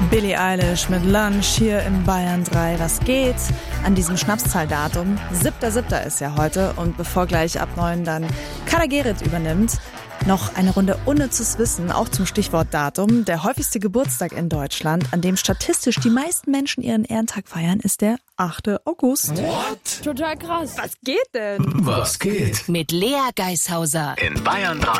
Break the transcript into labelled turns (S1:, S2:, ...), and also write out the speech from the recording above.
S1: Billie Eilish mit Lunch hier im Bayern 3. Was geht an diesem Schnapszahldatum? 7.7. ist ja heute. Und bevor gleich ab 9 dann Kader Gerrit übernimmt, noch eine Runde unnützes Wissen, auch zum Stichwort Datum. Der häufigste Geburtstag in Deutschland, an dem statistisch die meisten Menschen ihren Ehrentag feiern, ist der 8. August.
S2: What?
S1: Total krass. Was geht denn?
S2: Was geht?
S3: Mit Lea Geishauser
S2: In Bayern 3.